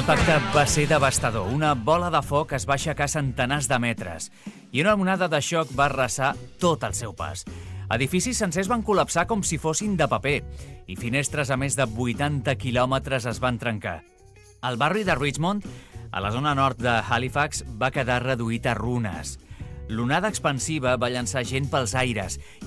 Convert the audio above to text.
L'impacte va ser devastador. Una bola de foc es va aixecar centenars de metres i una onada de xoc va arrasar tot el seu pas. Edificis sencers van col·lapsar com si fossin de paper i finestres a més de 80 quilòmetres es van trencar. El barri de Richmond, a la zona nord de Halifax, va quedar reduït a runes. L'onada expansiva va llançar gent pels aires